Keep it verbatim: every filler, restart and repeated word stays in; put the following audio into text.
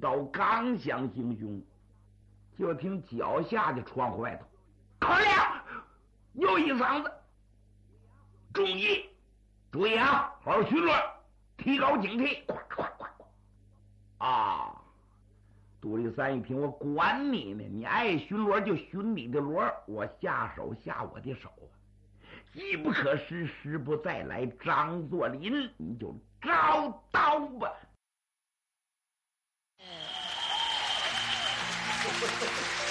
刀刚想行凶，就听脚下的窗户外头口亮又一嗓子：“注意，注意啊！好好巡逻，提高警惕！”咵咵咵咵啊！杜立三一听，我管你呢，你爱巡逻就巡你的逻，我下手下我的手啊！机不可失，时不再来。张作霖，你就招刀吧！